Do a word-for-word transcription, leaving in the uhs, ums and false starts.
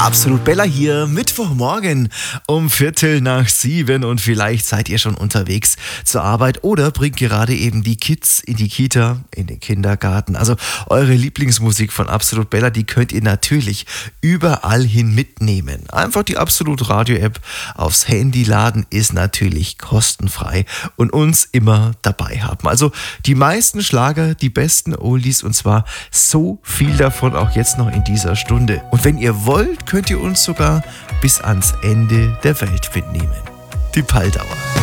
Absolut Bella hier, Mittwochmorgen um Viertel nach sieben und vielleicht seid ihr schon unterwegs zur Arbeit oder bringt gerade eben die Kids in die Kita, in den Kindergarten. Also eure Lieblingsmusik von Absolut Bella, die könnt ihr natürlich überall hin mitnehmen. Einfach die Absolut Radio App aufs Handy laden, ist natürlich kostenfrei und uns immer dabei haben. Also die meisten Schlager, die besten Oldies und zwar so viel davon auch jetzt noch in dieser Stunde. Und wenn ihr wollt, könnt ihr uns sogar bis ans Ende der Welt mitnehmen. Die Palldauer.